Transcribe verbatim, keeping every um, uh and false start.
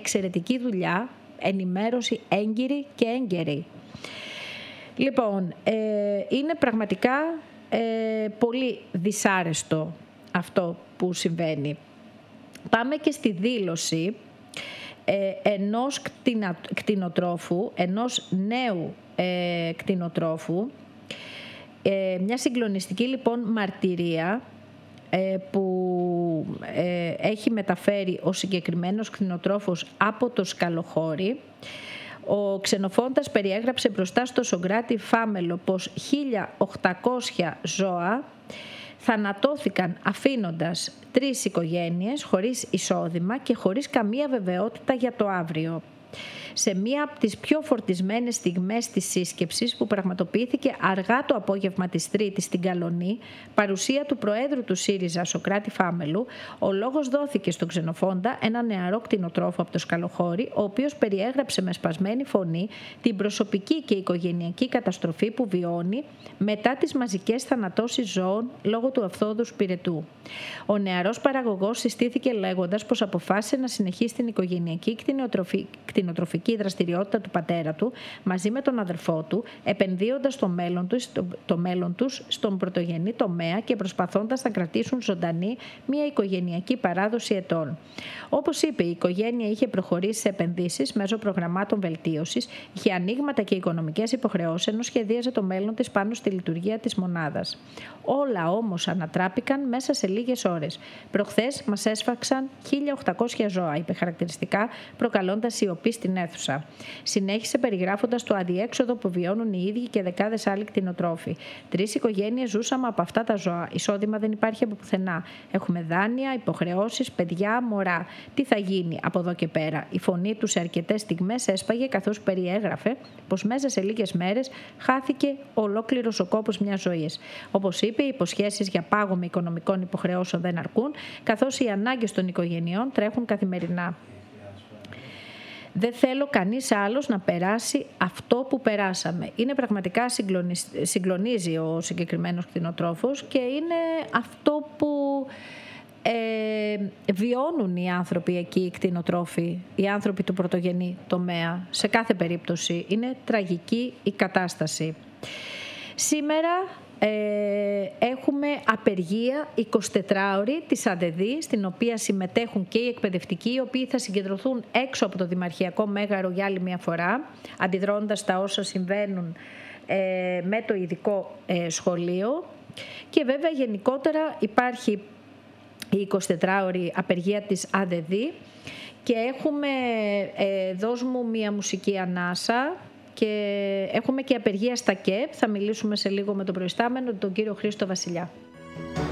εξαιρετική δουλειά, ενημέρωση έγκυρη και έγκαιρη. Λοιπόν, ε, είναι πραγματικά ε, πολύ δυσάρεστο αυτό που συμβαίνει. Πάμε και στη δήλωση ε, ενός κτηνα, κτηνοτρόφου, ενός νέου ε, κτηνοτρόφου, ε, μια συγκλονιστική λοιπόν μαρτυρία ε, που ε, έχει μεταφέρει ο συγκεκριμένος κτηνοτρόφος από το Σκαλοχώρι. Ο ξενοφόντας περιέγραψε μπροστά στο Σωγκράτη Φάμελο πως χίλια οκτακόσια ζώα θανατώθηκαν αφήνοντας τρεις οικογένειες χωρίς εισόδημα και χωρίς καμία βεβαιότητα για το αύριο. Σε μία από τις πιο φορτισμένες στιγμές της σύσκεψης που πραγματοποιήθηκε αργά το απόγευμα της Τρίτης στην Καλονή, παρουσία του Προέδρου του ΣΥΡΙΖΑ Σωκράτη Φάμελου, ο λόγος δόθηκε στον ξενοφόντα, ένα νεαρό κτηνοτρόφο από το Σκαλοχώρι, ο οποίος περιέγραψε με σπασμένη φωνή την προσωπική και οικογενειακή καταστροφή που βιώνει μετά τις μαζικές θανατώσεις ζώων λόγω του αυθόδους πυρετού. Ο νεαρός παραγωγός συστήθηκε λέγοντας πως αποφάσισε να συνεχίσει την οικογενειακή κτηνοτροφική η δραστηριότητα του πατέρα του μαζί με τον αδερφό του, επενδύοντας το μέλλον τους, το, το μέλλον τους στον πρωτογενή τομέα και προσπαθώντας να κρατήσουν ζωντανή μια οικογενειακή παράδοση ετών. Όπως είπε, η οικογένεια είχε προχωρήσει σε επενδύσεις μέσω προγραμμάτων βελτίωσης, είχε ανοίγματα και οικονομικές υποχρεώσεις, ενώ σχεδίαζε το μέλλον της πάνω στη λειτουργία της μονάδας. Όλα όμως ανατράπηκαν μέσα σε λίγες ώρες. Προχθές μας έσφαξαν χίλια οκτακόσια ζώα, είπε χαρακτηριστικά, προκαλώντας σιωπή στην αίθουσα. Συνέχισε περιγράφοντας το αδιέξοδο που βιώνουν οι ίδιοι και δεκάδες άλλοι κτηνοτρόφοι. Τρεις οικογένειες ζούσαμε από αυτά τα ζώα. Εισόδημα δεν υπάρχει από πουθενά. Έχουμε δάνεια, υποχρεώσεις, παιδιά, μωρά. Τι θα γίνει από εδώ και πέρα? Η φωνή του σε αρκετές στιγμές έσπαγε καθώς περιέγραφε πως μέσα σε λίγες μέρες χάθηκε ολόκληρος ο κόπος μιας ζωής. Όπως είπε, οι υποσχέσεις για πάγωμα οικονομικών υποχρεώσεων δεν αρκούν, καθώς οι ανάγκες των οικογενειών τρέχουν καθημερινά. Δεν θέλω κανείς άλλος να περάσει αυτό που περάσαμε. Είναι πραγματικά συγκλονίζει ο συγκεκριμένος κτηνοτρόφος και είναι αυτό που ε, βιώνουν οι άνθρωποι εκεί, οι κτηνοτρόφοι, οι άνθρωποι του πρωτογενή τομέα. Σε κάθε περίπτωση είναι τραγική η κατάσταση. Σήμερα Ε, έχουμε απεργία εικοσιτετράωρη της ΑΔΕΔΗ, στην οποία συμμετέχουν και οι εκπαιδευτικοί, οι οποίοι θα συγκεντρωθούν έξω από το Δημαρχιακό Μέγαρο για άλλη μια φορά, αντιδρώντας τα όσα συμβαίνουν ε, με το ειδικό ε, σχολείο. Και βέβαια γενικότερα υπάρχει η εικοσιτετράωρη απεργία της ΑΔΕΔΗ και έχουμε, ε, δώσ' μου μια μουσική ανάσα, και έχουμε και απεργία στα ΚΕΠ. Θα μιλήσουμε σε λίγο με τον προϊστάμενο, τον κύριο Χρήστο Βασιλιά.